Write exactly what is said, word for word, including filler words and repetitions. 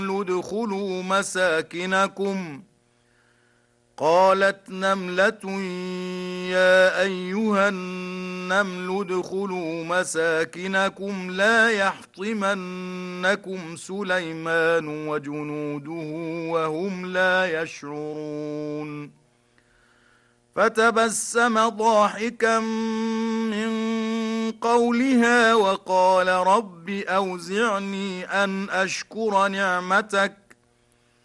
ادخلوا مساكنكم قالت نملة يا أيها النمل ادخلوا مساكنكم لا يحطمنكم سليمان وجنوده وهم لا يشعرون فتبسم ضاحكا من قولها وقال رب أوزعني أن أشكر نعمتك